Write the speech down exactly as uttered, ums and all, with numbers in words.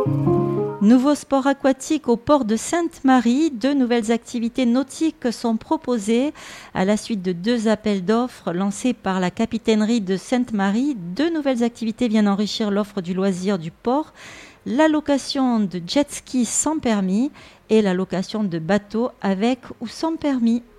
Nouveau sport aquatique au port de Sainte-Marie. Deux nouvelles activités nautiques sont proposées à la suite de deux appels d'offres lancés par la capitainerie de Sainte-Marie. Deux nouvelles activités viennent enrichir l'offre du loisir du port. La location de jet ski sans permis et la location de bateaux avec ou sans permis.